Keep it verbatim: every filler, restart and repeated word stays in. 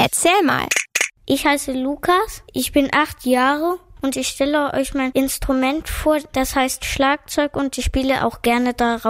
Erzähl mal. Ich heiße Lukas, ich bin acht Jahre und ich stelle euch mein Instrument vor, das heißt Schlagzeug und ich spiele auch gerne darauf